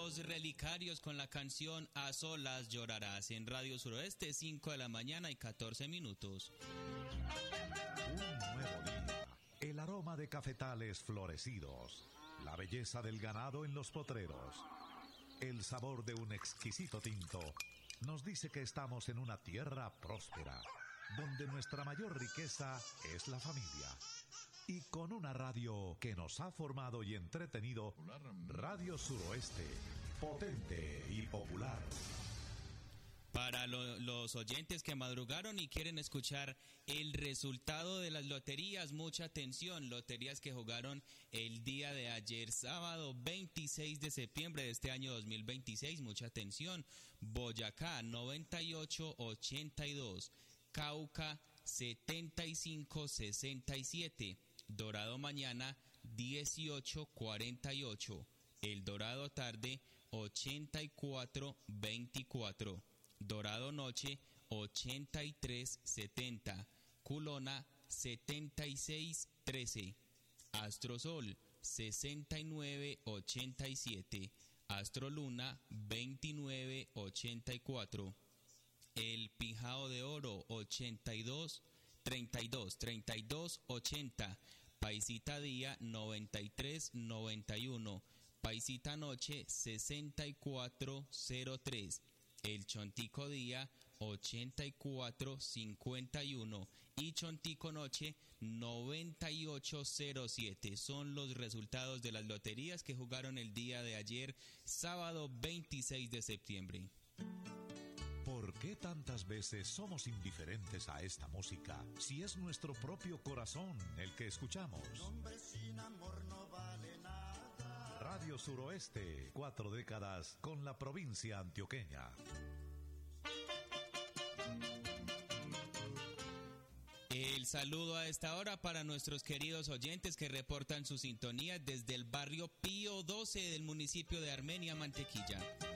Los Relicarios con la canción A Solas Llorarás en Radio Suroeste, 5 de la mañana y 14 minutos. Un nuevo día, el aroma de cafetales florecidos, la belleza del ganado en los potreros, el sabor de un exquisito tinto, nos dice que estamos en una tierra próspera, donde nuestra mayor riqueza es la familia. Y con una radio que nos ha formado y entretenido, Radio Suroeste, potente y popular. Para los oyentes que madrugaron y quieren escuchar el resultado de las loterías, mucha atención, loterías que jugaron el día de ayer, sábado 26 de septiembre de este año 2026, mucha atención. Boyacá 98-82, Cauca 75-67, Dorado mañana 18-48, El Dorado tarde 84-24, Dorado noche 83-70, Culona 76-13, Astrosol 69-87, Astroluna 29-84, El Pijao de Oro 32-80, Paisita Día 93-91, Paisita Noche 64-03, El Chontico Día 84-51 y Chontico Noche 98-07. Son los resultados de las loterías que jugaron el día de ayer, sábado 26 de septiembre. ¿Por qué tantas veces somos indiferentes a esta música si es nuestro propio corazón el que escuchamos? Hombre sin amor no vale nada. Radio Suroeste, 4 décadas con la provincia antioqueña. El saludo a esta hora para nuestros queridos oyentes que reportan su sintonía desde el barrio Pío 12 del municipio de Armenia, Mantequilla.